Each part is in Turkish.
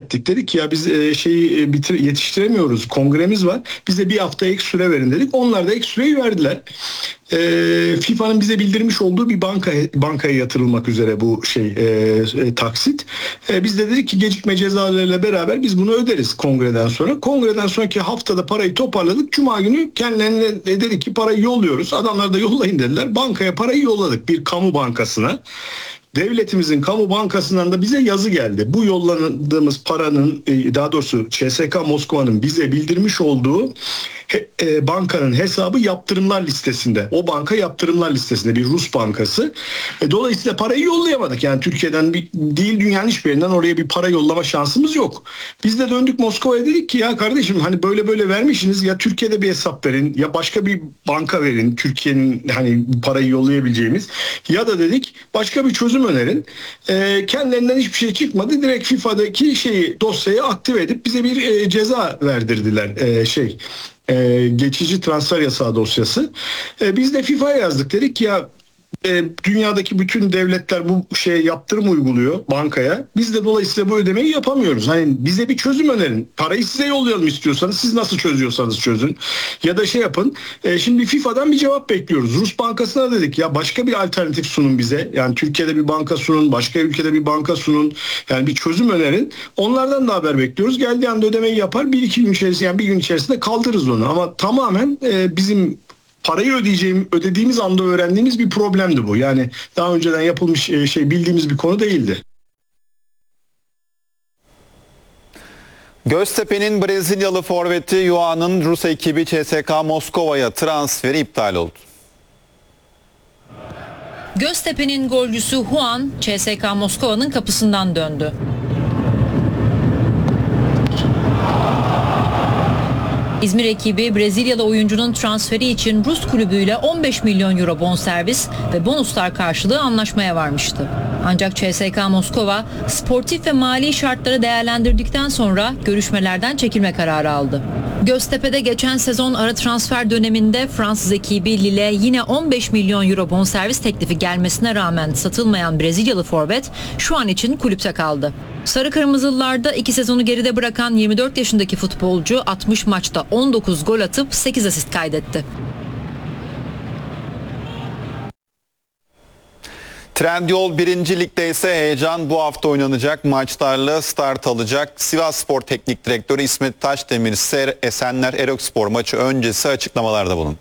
ettik. Dedik ki ya biz yetiştiremiyoruz. Kongremiz var. Bize bir hafta ek süre verin dedik. Onlar da ek süreyi verdiler. FIFA'nın bize bildirmiş olduğu bir bankaya yatırılmak üzere bu taksit. Biz de dedik ki gecikme cezalarıyla beraber biz bunu öderiz kongreden sonra. Kongreden sonraki haftada parayı toparladık. Cuma günü kendilerine dedik ki parayı yolluyoruz. Adamlar da yollayın dediler. Bankaya parayı yolladık, bir kamu bankasına. Devletimizin kamu bankasından da bize yazı geldi. Bu yolladığımız paranın, daha doğrusu CSKA Moskova'nın bize bildirmiş olduğu bankanın hesabı yaptırımlar listesinde. O banka yaptırımlar listesinde, bir Rus bankası. Dolayısıyla parayı yollayamadık. Yani Türkiye'den değil, dünyanın hiçbir yerinden oraya bir para yollama şansımız yok. Biz de döndük Moskova'ya, dedik ki ya kardeşim hani böyle vermişsiniz, ya Türkiye'de bir hesap verin ya başka bir banka verin, Türkiye'nin hani parayı yollayabileceğimiz, ya da dedik başka bir çözüm önerin. Kendilerinden hiçbir şey çıkmadı. Direkt FIFA'daki dosyayı aktive edip bize bir ceza verdirdiler. Geçici transfer yasağı dosyası. Biz de FIFA'ya yazdık. Dedik ki ya dünyadaki bütün devletler bu yaptırım uyguluyor bankaya. Biz de dolayısıyla bu ödemeyi yapamıyoruz. Hani bize bir çözüm önerin. Parayı size yollayalım istiyorsanız. Siz nasıl çözüyorsanız çözün. Ya da yapın. Şimdi FIFA'dan bir cevap bekliyoruz. Rus bankasına dedik ya başka bir alternatif sunun bize. Yani Türkiye'de bir banka sunun, başka ülkede bir banka sunun. Yani bir çözüm önerin. Onlardan da haber bekliyoruz. Geldiği anda ödemeyi yapar. Bir gün içerisinde kaldırırız onu. Ama tamamen bizim parayı ödediğimiz anda öğrendiğimiz bir problemdi bu. Yani daha önceden yapılmış bildiğimiz bir konu değildi. Göztepe'nin Brezilyalı forveti Juan'ın Rus ekibi CSKA Moskova'ya transferi iptal oldu. Göztepe'nin golcüsü Juan, CSKA Moskova'nın kapısından döndü. İzmir ekibi Brezilyalı oyuncunun transferi için Rus kulübüyle 15 milyon euro bonservis ve bonuslar karşılığı anlaşmaya varmıştı. Ancak CSKA Moskova sportif ve mali şartları değerlendirdikten sonra görüşmelerden çekilme kararı aldı. Göztepe'de geçen sezon ara transfer döneminde Fransız ekibi Lille yine 15 milyon euro bonservis teklifi gelmesine rağmen satılmayan Brezilyalı forvet şu an için kulüpte kaldı. Sarı Kırmızılılarda 2 sezonu geride bırakan 24 yaşındaki futbolcu 60 maçta 19 gol atıp 8 asist kaydetti. Trendyol 1. Lig'de ise heyecan bu hafta oynanacak maçlarla start alacak. Sivasspor Teknik Direktörü İsmet Taşdemir Esenler Erokspor maçı öncesi açıklamalarda bulundu.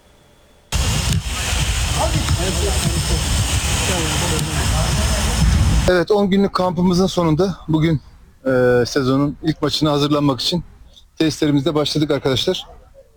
Evet, 10 günlük kampımızın sonunda bugün sezonun ilk maçına hazırlanmak için testlerimizde başladık arkadaşlar.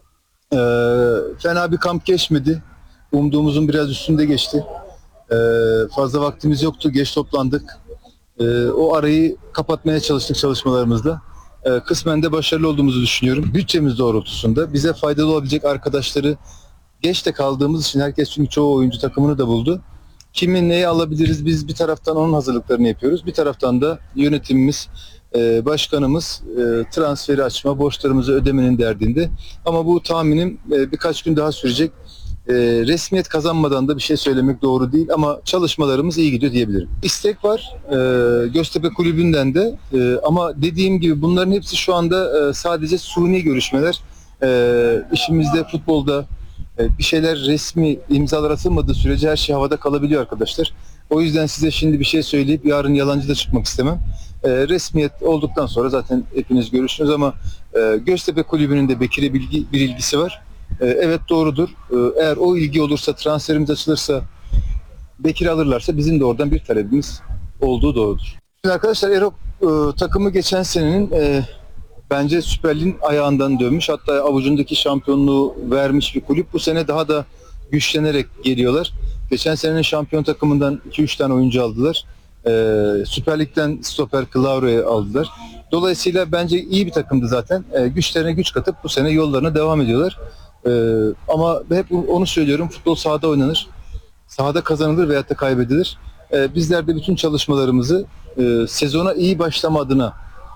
Fena bir kamp geçmedi. Umduğumuzun biraz üstünde geçti. Fazla vaktimiz yoktu. Geç toplandık. O arayı kapatmaya çalıştık çalışmalarımızla. Kısmen de başarılı olduğumuzu düşünüyorum. Bütçemiz doğrultusunda bize faydalı olabilecek arkadaşları geç de kaldığımız için herkes, çünkü çoğu oyuncu takımını da buldu. Kimin neyi alabiliriz? Biz bir taraftan onun hazırlıklarını yapıyoruz. Bir taraftan da yönetimimiz, başkanımız transferi açma, borçlarımızı ödemenin derdinde. Ama bu tahminim birkaç gün daha sürecek. Resmiyet kazanmadan da bir şey söylemek doğru değil ama çalışmalarımız iyi gidiyor diyebilirim. İstek var Göztepe Kulübü'nden de ama dediğim gibi bunların hepsi şu anda sadece suni görüşmeler. İşimizde, futbolda bir şeyler resmi imzalar atılmadığı sürece her şey havada kalabiliyor arkadaşlar. O yüzden size şimdi bir şey söyleyip yarın yalancı da çıkmak istemem. Resmiyet olduktan sonra zaten hepiniz görürsünüz ama Göztepe Kulübü'nün de Bekir'e bir ilgisi var. Evet, doğrudur. Eğer o ilgi olursa, transferimiz açılırsa, Bekir'i alırlarsa bizim de oradan bir talebimiz olduğu doğrudur. Şimdi arkadaşlar, Erok takımı geçen senenin bence Süper Lig'in ayağından dönmüş. Hatta avucundaki şampiyonluğu vermiş bir kulüp. Bu sene daha da güçlenerek geliyorlar. Geçen senenin şampiyon takımından 2-3 tane oyuncu aldılar. Süper Lig'den stoper Clauro'yu aldılar. Dolayısıyla bence iyi bir takımdı zaten. Güçlerine güç katıp bu sene yollarına devam ediyorlar. Ama hep onu söylüyorum, futbol sahada oynanır. Sahada kazanılır veyahut da kaybedilir. Bizler de bütün çalışmalarımızı sezona iyi başlama adına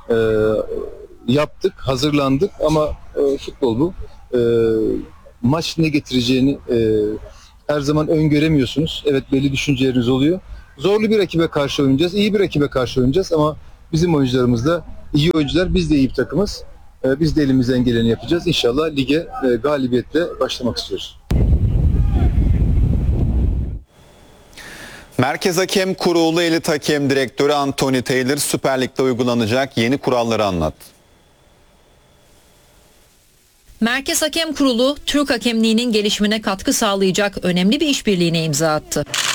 yaptık, hazırlandık ama futbol bu. Maç ne getireceğini her zaman öngöremiyorsunuz. Evet, belli düşünceleriniz oluyor. Zorlu bir rakibe karşı oynayacağız, iyi bir rakibe karşı oynayacağız ama bizim oyuncularımız da iyi oyuncular, biz de iyi bir takımız. Biz de elimizden geleni yapacağız. İnşallah lige galibiyetle başlamak istiyoruz. Merkez Hakem Kurulu Elit Hakem Direktörü Anthony Taylor Süper Lig'de uygulanacak yeni kuralları anlattı. Merkez Hakem Kurulu, Türk hakemliğinin gelişimine katkı sağlayacak önemli bir işbirliğine imza attı.